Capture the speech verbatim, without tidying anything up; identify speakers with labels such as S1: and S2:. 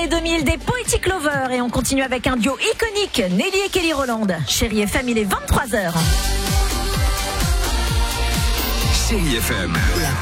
S1: années deux mille des Poetic Lovers et on continue avec un duo iconique, Nelly et Kelly Rowland. Chérie F M, il est vingt-trois heures.
S2: Chérie F M.